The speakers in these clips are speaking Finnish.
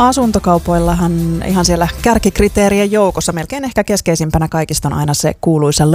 Asuntokaupoillahan ihan siellä kärkikriteerien joukossa melkein ehkä keskeisimpänä kaikista on aina se kuuluisa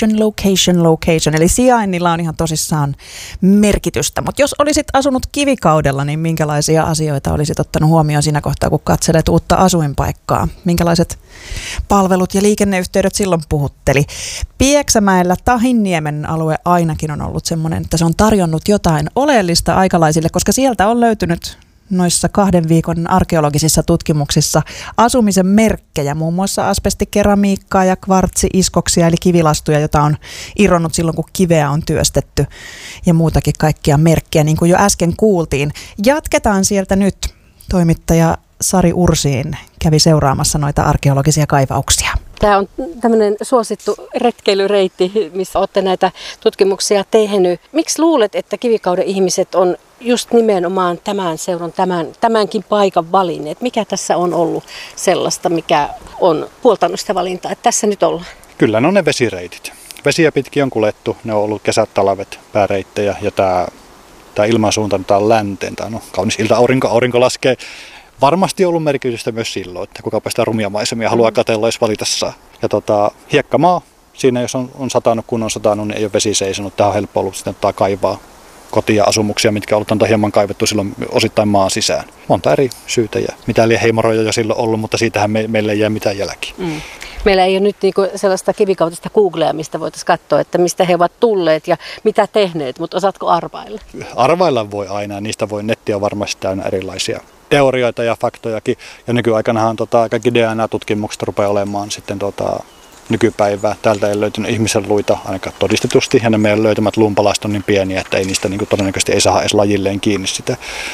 location. Eli sijainnilla on ihan tosissaan merkitystä. Mutta jos olisit asunut kivikaudella, niin minkälaisia asioita olisit ottanut huomioon siinä kohtaa, kun katselet uutta asuinpaikkaa? Minkälaiset palvelut ja liikenneyhteydet silloin puhutteli? Pieksämäellä Tahinniemen alue ainakin on ollut semmoinen, että se on tarjonnut jotain oleellista aikalaisille, koska sieltä on löytynyt noissa 2 viikon arkeologisissa tutkimuksissa asumisen merkkejä, muun muassa asbestikeramiikkaa ja kvartsi-iskoksia eli kivilastuja, jota on irronnut silloin, kun kiveä on työstetty ja muutakin kaikkia merkkejä, niin kuin jo äsken kuultiin. Jatketaan sieltä nyt. Toimittaja Sari Ursiin kävi seuraamassa noita arkeologisia kaivauksia. Tämä on tämmöinen suosittu retkeilyreitti, missä olette näitä tutkimuksia tehnyt. Miksi luulet, että kivikauden ihmiset on just nimenomaan tämän seuran, tämänkin paikan valinneet? Mikä tässä on ollut sellaista, mikä on puoltanut sitä valintaa, että tässä nyt ollaan? Kyllä ne on ne vesireitit. Vesiä pitkin on kuljettu, ne on ollut kesät, talvet, pääreittejä ja tämä ilmansuunta on länteen. Tämä on kaunis ilta, aurinko laskee. Varmasti on ollut merkitystä myös silloin, että kukapa sitä rumia maisemia haluaa katsella, jos valita saa. Ja hiekkamaa, siinä jos on satanut, kun on satanut, niin ei ole vesi seisonut. Tähän on helppo ollut sitten kaivaa kotia asumuksia, mitkä on ollut hieman kaivettu silloin osittain maan sisään. Monta eri syytä ja mitä liian heimoroja jo silloin ollut, mutta siitähän meille ei jää mitään jälkiä. Meillä ei ole nyt niinku sellaista kivikautista Googlea, mistä voitaisiin katsoa, että mistä he ovat tulleet ja mitä tehneet, mutta osaatko arvailla? Arvailla voi aina, niistä voi nettiä varmasti täynnä erilaisia teorioita ja faktojakin. Ja nykyaikanahan kaikki DNA-tutkimukset rupeaa olemaan sitten nykypäivää. Täältä ei löytynyt ihmisen luita ainakaan todistetusti, ja ne meidän löytämät luunpalaiset on niin pieniä, että ei niistä todennäköisesti ei saada edes lajilleen kiinni sitä.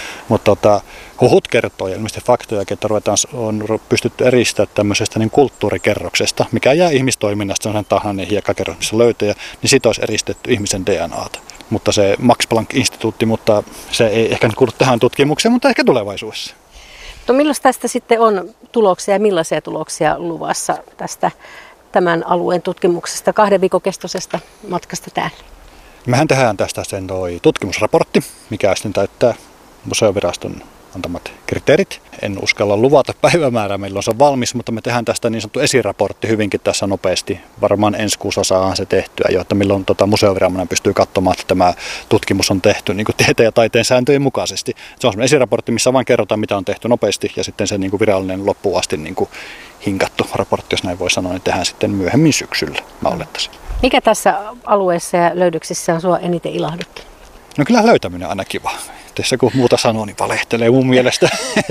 Mutta huhut kertoo, ja ilmeisesti faktojakin, että on pystytty eristämään tämmöisestä kulttuurikerroksesta, mikä jää ihmistoiminnasta, on sen tahainen hiekkakerros, missä löytöjä, niin siitä olisi eristetty ihmisen DNAta. Mutta se Max Planck-instituutti, mutta se ei ehkä kuulu tähän tutkimukseen, mutta ehkä tulevaisuudessa. No milloin tästä sitten on tuloksia ja millaisia tuloksia luvassa tästä tämän alueen tutkimuksesta, 2 viikon kestoisesta matkasta täällä? Mehän tehdään tästä sen tutkimusraportti, mikä sitten täyttää museoviraston antamat kriteerit. En uskalla luvata päivämäärää, milloin se on valmis, mutta me tehdään tästä niin sanottu esiraportti hyvinkin tässä nopeasti. Varmaan ensi kuussa saadaan se tehtyä jo, että milloin museoviranomainen pystyy katsomaan, että tämä tutkimus on tehty niin kuin tieteen ja taiteen sääntöjen mukaisesti. Se on sellainen esiraportti, missä vain kerrotaan, mitä on tehty nopeasti, ja sitten se niin kuin virallinen loppuun asti niin kuin hinkattu raportti, jos näin voi sanoa, niin tehdään sitten myöhemmin syksyllä, mä olettaisin. Mikä tässä alueessa ja löydöksissä on sua eniten ilahduttanut? No kyllä löytäminen on aina kiva. Tässä kun muuta sanoo, niin valehtelee mun mielestä.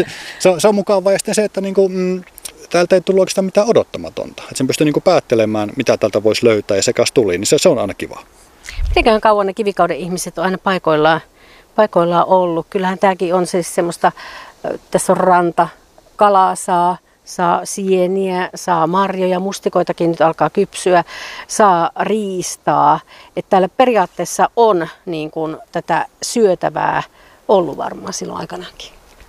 se on mukavaa ja sitten se, että täältä ei tullut oikeastaan mitään odottamatonta. Että sen pystyy päättelemään, mitä täältä voisi löytää ja sekas tuli, niin se on aina kiva. Mitenköhän kauan ne kivikauden ihmiset on aina paikoillaan ollut? Kyllähän tämäkin on siis semmoista, tässä on ranta, kalaa saa sieniä, saa marjoja, mustikoitakin nyt alkaa kypsyä, saa riistaa. Että täällä periaatteessa on niin kuin tätä syötävää ollut varmaan silloin aikanaankin.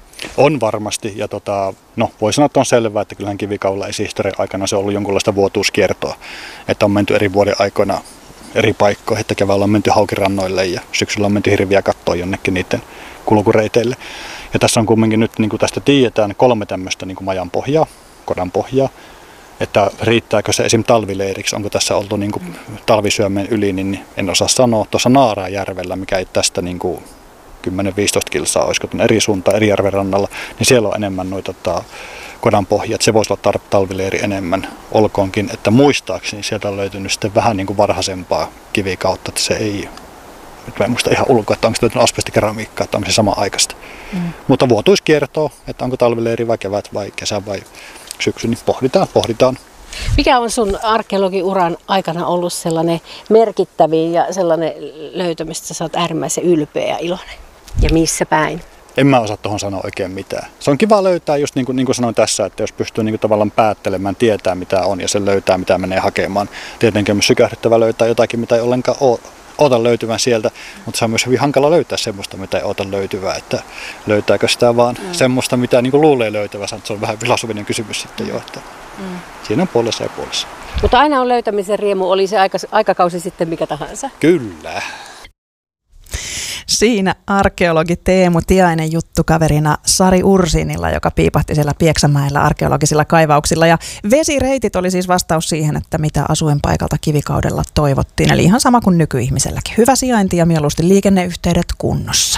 On varmasti, ja voi sanoa, että on selvää, että kyllähän kivikaudella esihistorian aikana se on ollut jonkunlaista vuotuuskiertoa, että on menty eri vuoden aikoina eri paikkoihin, että keväällä on menty haukirannoille ja syksyllä on menty hirviä kattoon jonnekin niiden kulkureiteille. Ja tässä on kumminkin nyt, niin kuin tästä tiedetään, 3 tämmöistä niin kuin majan pohjaa, kodan pohjaa, että riittääkö se esim. Talvileiriksi, onko tässä oltu niin kuin talvisyömeen yli, niin en osaa sanoa. Tuossa Naarajärvellä, mikä ei tästä niin kuin 10-15 kilsaa, olisiko eri suuntaan eri järven rannalla, niin siellä on enemmän noita kodan pohjat. Se voisi olla talvileiri enemmän, olkoonkin, että muistaakseni sieltä on löytynyt sitten vähän niin kuin varhaisempaa kivikautta, että se ei, nyt mä en muista ihan ulkoa, että onko se löytynyt asbestikeramiikkaa, että on se sama aikaista. Mutta vuotuiskiertoa, että onko talvileiri vai kevät vai kesä vai syksy, niin pohditaan. Mikä on sun arkeologiuran aikana ollut sellainen merkittävin ja sellainen löytö, mistä sä oot äärimmäisen ylpeä ja iloinen? Ja missä päin? En mä osaa tuohon sanoa oikein mitään. Se on kiva löytää, just niin kuin sanoin tässä, että jos pystyy niin kuin tavallaan päättelemään, tietää mitä on ja sen löytää, mitä menee hakemaan. Tietenkin on myös sykähdyttävä löytää jotakin, mitä ei ollenkaan oota löytyvän sieltä, mutta se on myös hyvin hankala löytää semmoista, mitä ei oota löytyvää, että löytääkö sitä vaan semmoista, mitä niin kuin luulee löytävänsä. Se on vähän filosofinen kysymys sitten jo, että siinä on puolessa ja puolessa. Mutta aina on löytämisen riemu, oli se aikakausi sitten mikä tahansa. Kyllä. Siinä arkeologi Teemu Tiainen juttukaverina Sari Ursinilla, joka piipahti siellä Pieksämäellä arkeologisilla kaivauksilla. Ja vesireitit oli siis vastaus siihen, että mitä asuinpaikalta kivikaudella toivottiin. Eli ihan sama kuin nykyihmiselläkin. Hyvä sijainti ja mieluusti liikenneyhteydet kunnossa.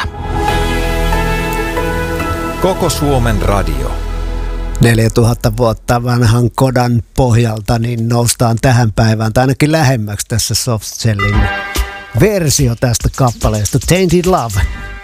Koko Suomen radio. 4000 vuotta vanhan kodan pohjalta niin noustaan tähän päivään, tai ainakin lähemmäksi tässä Softcellin versio tästä kappaleesta Tainted Love.